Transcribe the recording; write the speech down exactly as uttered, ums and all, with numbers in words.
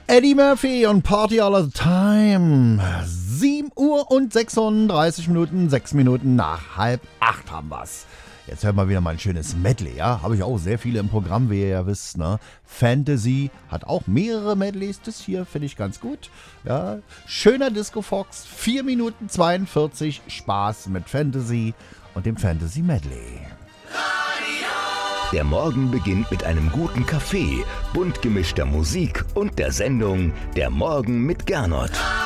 Eddie Murphy und Party All the Time. sieben Uhr und sechsunddreißig Minuten, sechs Minuten nach halb acht haben wir's. Jetzt hören wir wieder mal ein schönes Medley, ja? Habe ich auch sehr viele im Programm, wie ihr ja wisst, ne? Fantasy hat auch mehrere Medleys, das hier finde ich ganz gut. Ja? Schöner Disco Fox, vier Minuten zweiundvierzig, Spaß mit Fantasy und dem Fantasy Medley. Der Morgen beginnt mit einem guten Kaffee, bunt gemischter Musik und der Sendung Der Morgen mit Gernot.